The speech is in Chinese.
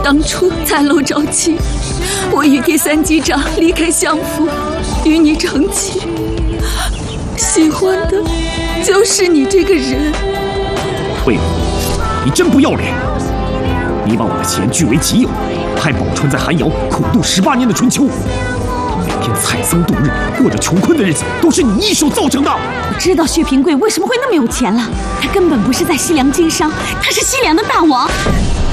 当初3楼招亲，我与第3机长离开相府，与你成亲，喜欢的就是你这个人。 魏武，你真不要脸！你把我的钱据为己有，害宝钏在寒窑苦度18年的春秋，每天采桑度日，过着穷困的日子，都是你一手造成的。 我知道薛平贵为什么会那么有钱了，他根本不是在西凉经商，他是西凉的大王。